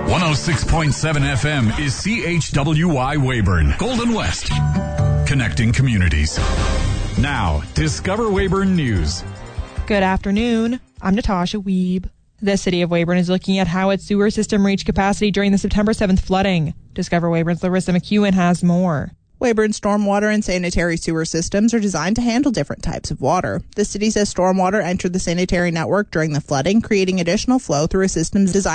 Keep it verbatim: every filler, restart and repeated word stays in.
one oh six point seven F M is C H W Y Weyburn, Golden West, connecting communities. Now, Discover Weyburn News. Good afternoon. I'm Natasha Wiebe. The city of Weyburn is looking at how its sewer system reached capacity during the September seventh flooding. Discover Weyburn's Larissa McEwen has more. Weyburn's stormwater and sanitary sewer systems are designed to handle different types of water. The city says stormwater entered the sanitary network during the flooding, creating additional flow through a system designed